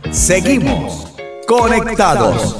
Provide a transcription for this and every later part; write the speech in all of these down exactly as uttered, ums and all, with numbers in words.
Seguimos conectados.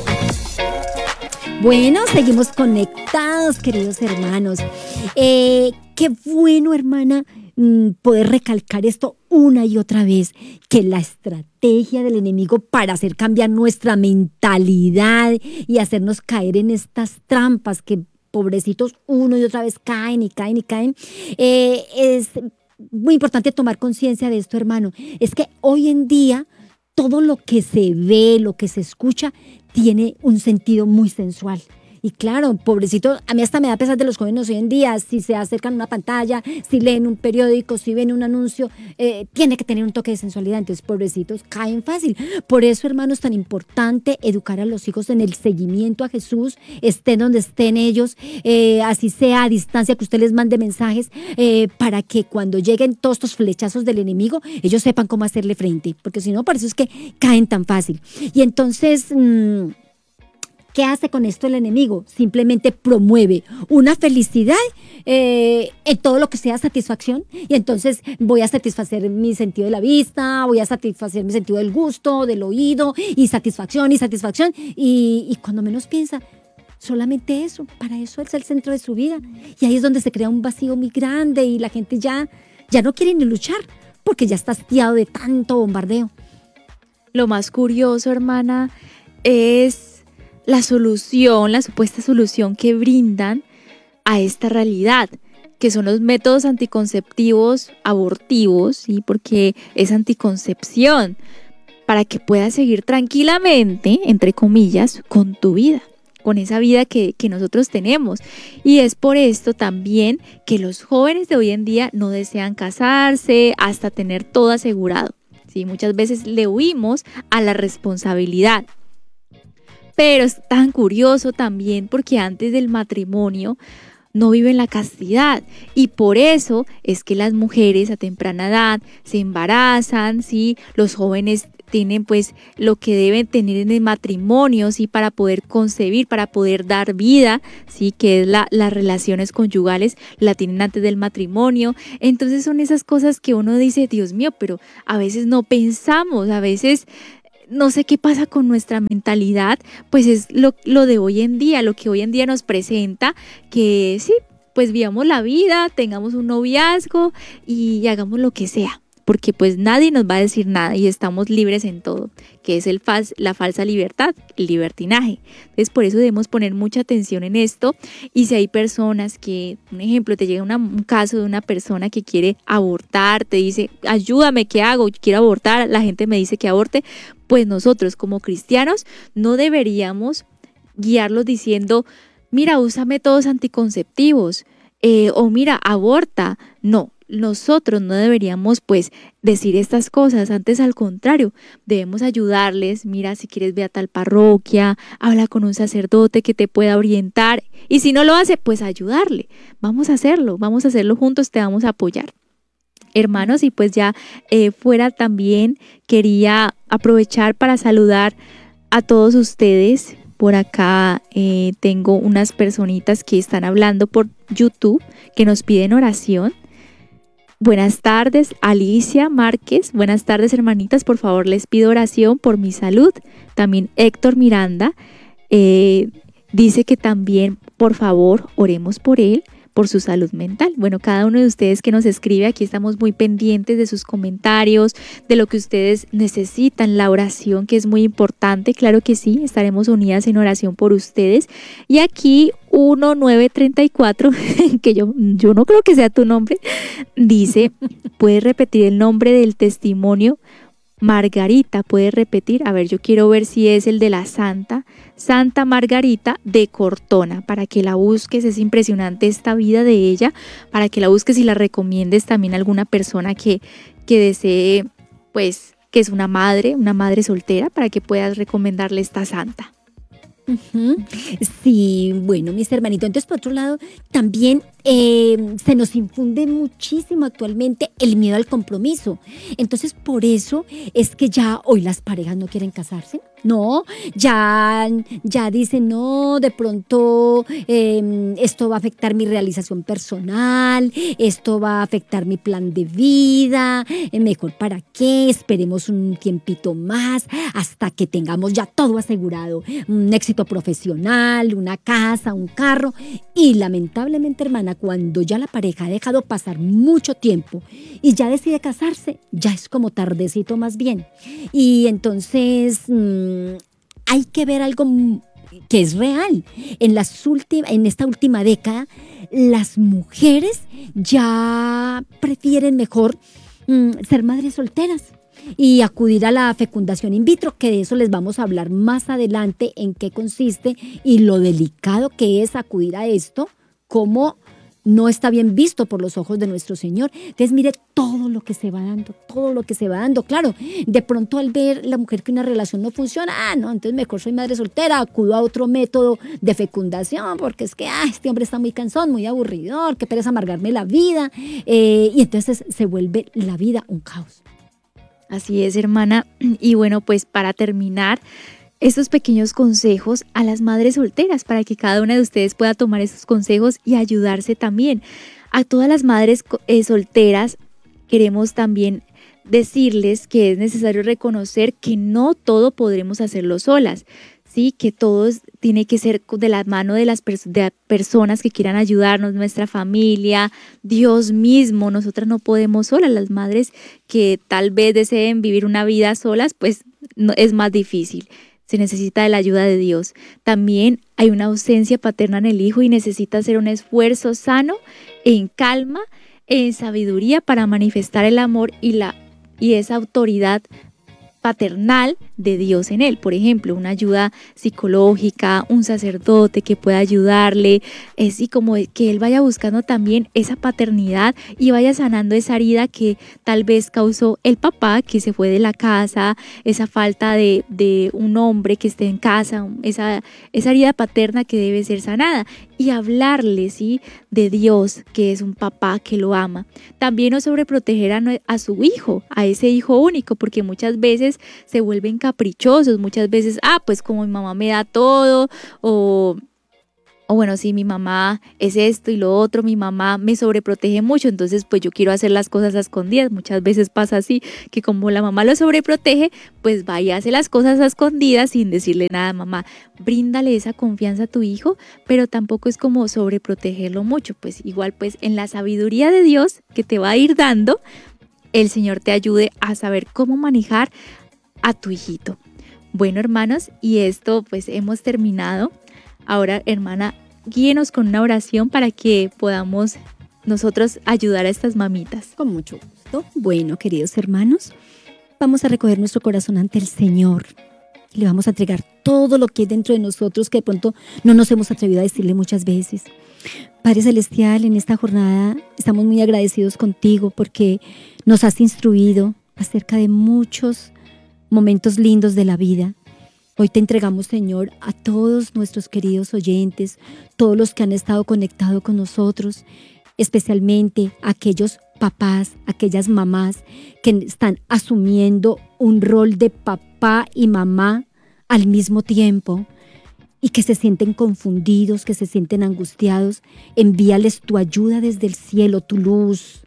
Bueno, seguimos conectados, queridos hermanos. Eh, qué bueno, hermana, poder recalcar esto una y otra vez, que la estrategia del enemigo para hacer cambiar nuestra mentalidad y hacernos caer en estas trampas que pobrecitos uno y otra vez caen y caen y caen, eh, es muy importante tomar conciencia de esto, hermano. Es que hoy en día todo lo que se ve, lo que se escucha, tiene un sentido muy sensual. Y claro, pobrecito, a mí hasta me da pesar de los jóvenes hoy en día, si se acercan a una pantalla, si leen un periódico, si ven un anuncio, eh, tiene que tener un toque de sensualidad. Entonces, pobrecitos, caen fácil. Por eso, hermanos, es tan importante educar a los hijos en el seguimiento a Jesús, estén donde estén ellos, eh, así sea a distancia, que usted les mande mensajes, eh, para que cuando lleguen todos estos flechazos del enemigo, ellos sepan cómo hacerle frente, porque si no, por eso es que caen tan fácil. Y entonces... Mmm, ¿qué hace con esto el enemigo? Simplemente promueve una felicidad eh, en todo lo que sea satisfacción, y entonces voy a satisfacer mi sentido de la vista, voy a satisfacer mi sentido del gusto, del oído, y satisfacción y satisfacción, y, y cuando menos piensa, solamente eso, para eso es el centro de su vida, y ahí es donde se crea un vacío muy grande y la gente ya, ya no quiere ni luchar porque ya está hastiado de tanto bombardeo. Lo más curioso, hermana, es la solución, la supuesta solución que brindan a esta realidad, que son los métodos anticonceptivos abortivos, ¿sí? Porque es anticoncepción, para que puedas seguir tranquilamente, entre comillas, con tu vida, con esa vida que, que nosotros tenemos. Y es por esto también que los jóvenes de hoy en día no desean casarse hasta tener todo asegurado, ¿sí? Muchas veces le huimos a la responsabilidad. Pero es tan curioso también porque antes del matrimonio no viven la castidad, y por eso es que las mujeres a temprana edad se embarazan, ¿sí? Los jóvenes tienen pues lo que deben tener en el matrimonio, ¿sí? Para poder concebir, para poder dar vida, ¿sí? Que es la, las relaciones conyugales, la tienen antes del matrimonio. Entonces son esas cosas que uno dice, Dios mío, pero a veces no pensamos, a veces... No sé qué pasa con nuestra mentalidad, pues es lo, lo de hoy en día, lo que hoy en día nos presenta, que sí, pues vivamos la vida, tengamos un noviazgo y hagamos lo que sea, porque pues nadie nos va a decir nada y estamos libres en todo, que es el fal- la falsa libertad, el libertinaje. Entonces por eso debemos poner mucha atención en esto, y si hay personas que, un ejemplo, te llega una, un caso de una persona que quiere abortar, te dice, ayúdame, ¿qué hago? Quiero abortar, la gente me dice que aborte, pues nosotros como cristianos no deberíamos guiarlos diciendo, mira, usa métodos anticonceptivos, eh, o mira, aborta. No, nosotros no deberíamos pues decir estas cosas, antes al contrario, debemos ayudarles, mira, si quieres ve a tal parroquia, habla con un sacerdote que te pueda orientar, y si no lo hace, pues ayudarle, vamos a hacerlo, vamos a hacerlo juntos, te vamos a apoyar. Hermanos, y pues ya eh, fuera también quería aprovechar para saludar a todos ustedes. Por acá eh, tengo unas personitas que están hablando por YouTube, que nos piden oración. Buenas tardes, Alicia Márquez. Buenas tardes, hermanitas. Por favor, les pido oración por mi salud. También Héctor Miranda eh, dice que también, por favor, oremos por él, por su salud mental. Bueno, cada uno de ustedes que nos escribe, aquí estamos muy pendientes de sus comentarios, de lo que ustedes necesitan, la oración, que es muy importante. Claro que sí, estaremos unidas en oración por ustedes. Y aquí uno nueve tres cuatro, que yo, yo no creo que sea tu nombre, dice, ¿puedes repetir el nombre del testimonio? Margarita, ¿puedes repetir? A ver, yo quiero ver si es el de la Santa, Santa Margarita de Cortona, para que la busques. Es impresionante esta vida de ella, para que la busques y la recomiendes también a alguna persona que, que desee, pues, que es una madre, una madre soltera, para que puedas recomendarle esta santa. Uh-huh. Sí, bueno, mis hermanitos, entonces por otro lado también eh, se nos infunde muchísimo actualmente el miedo al compromiso. Entonces por eso es que ya hoy las parejas no quieren casarse, No, ya, ya dicen, no, de pronto eh, esto va a afectar mi realización personal, esto va a afectar mi plan de vida, eh, mejor para qué, esperemos un tiempito más hasta que tengamos ya todo asegurado, un éxito profesional, una casa, un carro. Y lamentablemente, hermana, cuando ya la pareja ha dejado pasar mucho tiempo y ya decide casarse, ya es como tardecito más bien. Y entonces mmm, hay que ver algo que es real. En, las ulti- en esta última década, las mujeres ya prefieren mejor mmm, ser madres solteras y acudir a la fecundación in vitro, que de eso les vamos a hablar más adelante, en qué consiste y lo delicado que es acudir a esto, cómo no está bien visto por los ojos de nuestro Señor. Entonces, mire todo lo que se va dando, todo lo que se va dando. Claro, de pronto al ver la mujer que una relación no funciona, ah, no, entonces mejor soy madre soltera, acudo a otro método de fecundación, porque es que, ah, este hombre está muy cansón, muy aburridor, qué pereza amargarme la vida. Eh, y entonces se vuelve la vida un caos. Así es, hermana. Y bueno, pues para terminar, estos pequeños consejos a las madres solteras para que cada una de ustedes pueda tomar esos consejos y ayudarse también. A todas las madres eh, solteras queremos también decirles que es necesario reconocer que no todo podremos hacerlo solas, ¿sí? Que todo tiene que ser de la mano de las pers- de personas que quieran ayudarnos, nuestra familia, Dios mismo. Nosotras no podemos solas. Las madres que tal vez deseen vivir una vida solas, pues no, es más difícil. Se necesita de la ayuda de Dios. También hay una ausencia paterna en el hijo y necesita hacer un esfuerzo sano, en calma, en sabiduría para manifestar el amor y, la, y esa autoridad paternal de Dios en él. Por ejemplo, una ayuda psicológica, un sacerdote que pueda ayudarle, es y como que él vaya buscando también esa paternidad y vaya sanando esa herida que tal vez causó el papá que se fue de la casa, esa falta de, de un hombre que esté en casa, esa, esa herida paterna que debe ser sanada, y hablarle, ¿sí?, de Dios, que es un papá que lo ama. También no sobreproteger a, a su hijo, a ese hijo único, porque muchas veces se vuelven caprichosos, muchas veces, ah, pues como mi mamá me da todo, o, o bueno, sí, mi mamá es esto y lo otro, mi mamá me sobreprotege mucho, entonces pues yo quiero hacer las cosas a escondidas. Muchas veces pasa así, que como la mamá lo sobreprotege, pues va y hace las cosas a escondidas sin decirle nada a mamá. Bríndale esa confianza a tu hijo, pero tampoco es como sobreprotegerlo mucho, pues igual pues en la sabiduría de Dios que te va a ir dando, el Señor te ayude a saber cómo manejar a tu hijito. Bueno, hermanos, y esto pues hemos terminado. Ahora, hermana, guíenos con una oración para que podamos nosotros ayudar a estas mamitas. Con mucho gusto. Bueno, queridos hermanos, vamos a recoger nuestro corazón ante el Señor. Le vamos a entregar todo lo que hay dentro de nosotros que de pronto no nos hemos atrevido a decirle muchas veces. Padre Celestial, en esta jornada estamos muy agradecidos contigo porque nos has instruido acerca de muchos momentos lindos de la vida. Hoy te entregamos, Señor, a todos nuestros queridos oyentes, todos los que han estado conectados con nosotros, especialmente aquellos papás, aquellas mamás que están asumiendo un rol de papá y mamá al mismo tiempo y que se sienten confundidos, que se sienten angustiados. Envíales tu ayuda desde el cielo, tu luz,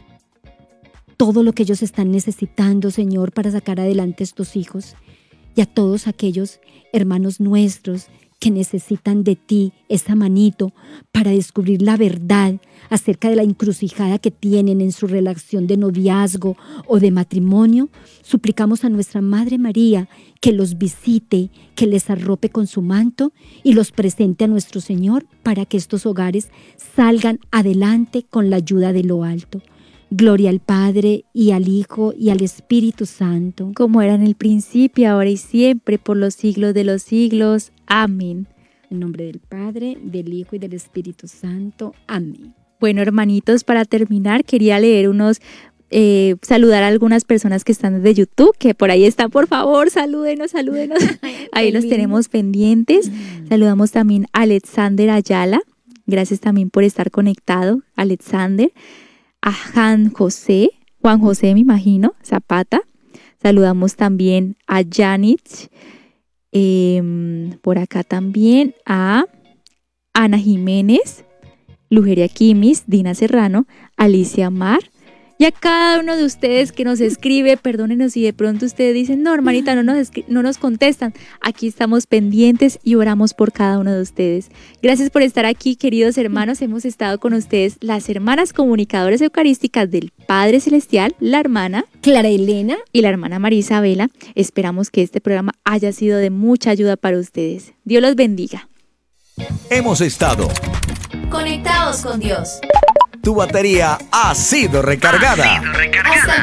todo lo que ellos están necesitando, Señor, para sacar adelante a estos hijos. Y a todos aquellos hermanos nuestros que necesitan de ti, esa manito, para descubrir la verdad acerca de la encrucijada que tienen en su relación de noviazgo o de matrimonio, suplicamos a nuestra Madre María que los visite, que les arrope con su manto y los presente a nuestro Señor para que estos hogares salgan adelante con la ayuda de lo alto. Gloria al Padre, y al Hijo, y al Espíritu Santo. Como era en el principio, ahora y siempre, por los siglos de los siglos. Amén. En nombre del Padre, del Hijo y del Espíritu Santo. Amén. Bueno, hermanitos, para terminar, quería leer unos, eh, saludar a algunas personas que están desde YouTube, que por ahí están, por favor, salúdenos, salúdenos. Ahí los tenemos pendientes. Mm. Saludamos también a Alexander Ayala. Gracias también por estar conectado, Alexander. A Juan José, Juan José me imagino, Zapata. Saludamos también a Janich Eh, por acá también a Ana Jiménez, Lugeria Quimis, Dina Serrano, Alicia Mar. Y a cada uno de ustedes que nos escribe, perdónenos si de pronto ustedes dicen, no, hermanita, no nos, escri- no nos contestan. Aquí estamos pendientes y oramos por cada uno de ustedes. Gracias por estar aquí, queridos hermanos. Hemos estado con ustedes, las hermanas comunicadoras eucarísticas del Padre Celestial, la hermana Clara Elena y la hermana María Isabela. Esperamos que este programa haya sido de mucha ayuda para ustedes. Dios los bendiga. Hemos estado. Conectados con Dios. Tu batería ha sido recargada. Hasta